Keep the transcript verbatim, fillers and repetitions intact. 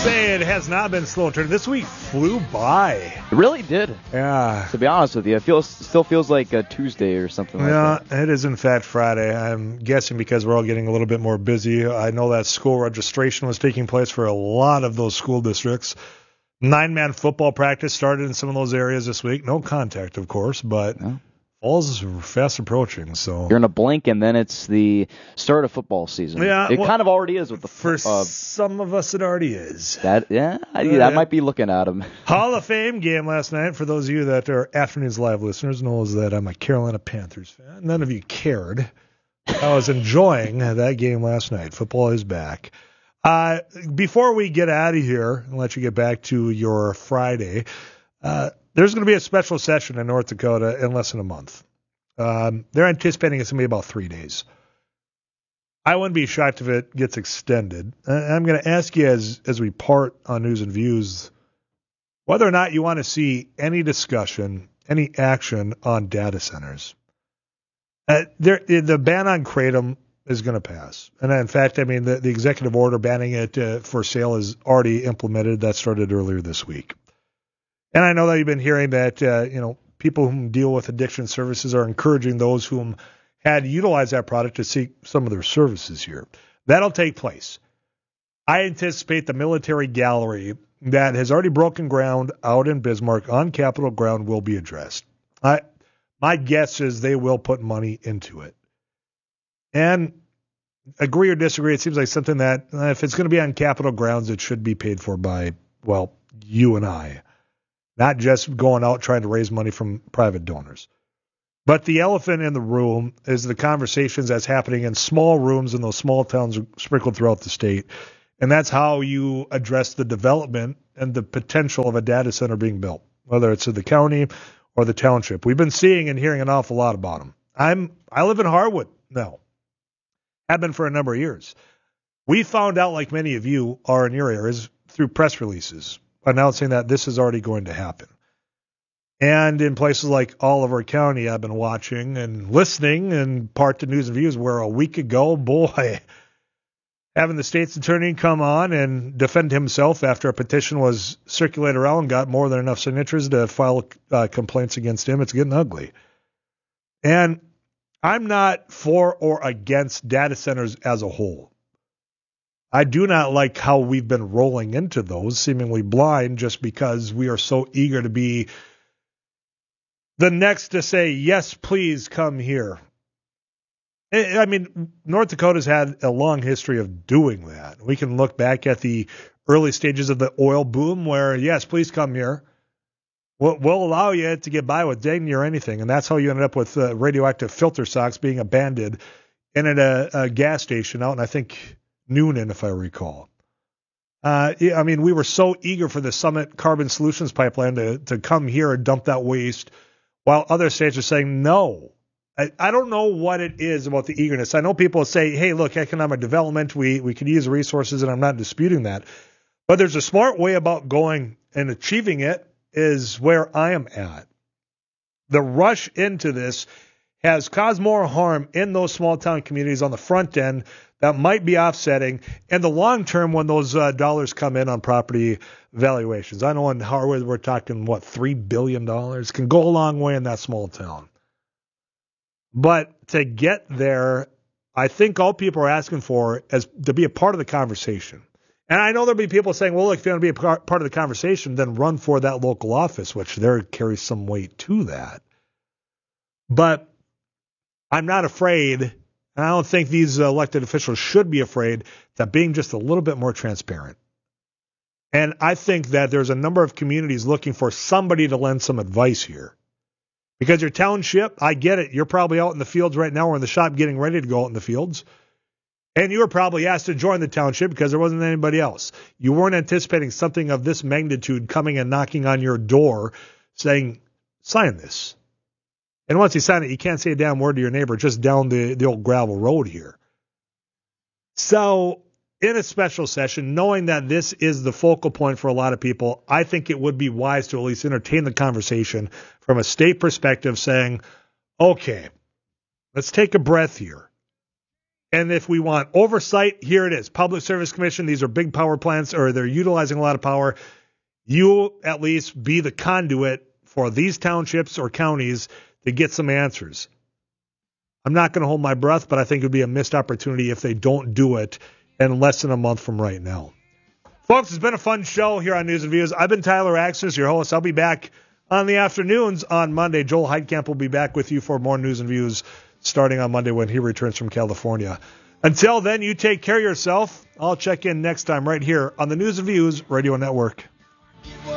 say it has not been slow turning. This week flew by. It really did. Yeah. To be honest with you, it feels still feels like a Tuesday or something like yeah, that. It is in fact Friday. I'm guessing because we're all getting a little bit more busy. I know that school registration was taking place for a lot of those school districts. Nine-man football practice started in some of those areas this week. No contact, of course, but No. fall's fast approaching. So You're in a blink, and then it's the start of football season. Yeah, it well, kind of already is with the for uh, some of us, it already is. that. Yeah, I, Yeah. that might be looking at him. Hall of Fame game last night. For those of you that are Afternoons Live listeners, knows that I'm a Carolina Panthers fan. None of you cared. I was enjoying that game last night. Football is back. Uh, before we get out of here and let you get back to your Friday, uh, there's going to be a special session in North Dakota in less than a month. Um, they're anticipating it's going to be about three days. I wouldn't be shocked if it gets extended. I'm going to ask you as as we part on News and Views whether or not you want to see any discussion, any action on data centers. Uh, there, the ban on Kratom is going to pass. And in fact, I mean, the, the executive order banning it uh, for sale is already implemented. That started earlier this week. And I know that you've been hearing that, uh, you know, people who deal with addiction services are encouraging those who had utilized that product to seek some of their services here. That'll take place. I anticipate the military gallery that has already broken ground out in Bismarck on Capitol ground will be addressed. I, my guess is they will put money into it. And agree or disagree, it seems like something that uh, if it's going to be on Capitol grounds, it should be paid for by, well, you and I. Not just going out trying to raise money from private donors. But the elephant in the room is the conversations that's happening in small rooms in those small towns sprinkled throughout the state. And that's how you address the development and the potential of a data center being built, whether it's in the county or the township. We've been seeing and hearing an awful lot about them. I'm, I live in Harwood now. Have been for a number of years. We found out, like many of you are in your areas, through press releases announcing that this is already going to happen. And in places like Oliver County, I've been watching and listening in part to News and Views where a week ago, boy, having the state's attorney come on and defend himself after a petition was circulated around and got more than enough signatures to file uh, complaints against him. It's getting ugly. And I'm not for or against data centers as a whole. I do not like how we've been rolling into those, seemingly blind, just because we are so eager to be the next to say, yes, please come here. I mean, North Dakota's had a long history of doing that. We can look back at the early stages of the oil boom where, yes, please come here. We'll, we'll allow you to get by with dignity or anything. And that's how you ended up with uh, radioactive filter socks being abandoned in at a, a gas station out in, I think, Noonan, if I recall. Uh, I mean, we were so eager for the Summit Carbon Solutions pipeline to, to come here and dump that waste, while other states are saying no. I, I don't know what it is about the eagerness. I know people say, hey, look, economic development, we, we could use resources, and I'm not disputing that. But there's a smart way about going and achieving it is where I am at. The rush into this has caused more harm in those small town communities on the front end that might be offsetting in the long term when those uh, dollars come in on property valuations. I know in Harwood we're talking, what, three billion dollars can go a long way in that small town. But to get there, I think all people are asking for is to be a part of the conversation. And I know there'll be people saying, well, look, if you want to be a part of the conversation, then run for that local office, which there carries some weight to that. But I'm not afraid, and I don't think these elected officials should be afraid, that being just a little bit more transparent. And I think that there's a number of communities looking for somebody to lend some advice here. Because your township, I get it, you're probably out in the fields right now or in the shop getting ready to go out in the fields. And you were probably asked to join the township because there wasn't anybody else. You weren't anticipating something of this magnitude coming and knocking on your door saying, sign this. And once you sign it, you can't say a damn word to your neighbor just down the, the old gravel road here. So in a special session, knowing that this is the focal point for a lot of people, I think it would be wise to at least entertain the conversation from a state perspective saying, okay, let's take a breath here. And if we want oversight, here it is. Public Service Commission, these are big power plants, or they're utilizing a lot of power. You at least be the conduit for these townships or counties to get some answers. I'm not going to hold my breath, but I think it would be a missed opportunity if they don't do it in less than a month from right now. Folks, it's been a fun show here on News and Views. I've been Tyler Axis, your host. I'll be back on the afternoons on Monday. Joel Heidkamp will be back with you for more News and Views starting on Monday when he returns from California. Until then, you take care of yourself. I'll check in next time right here on the News and Views Radio Network.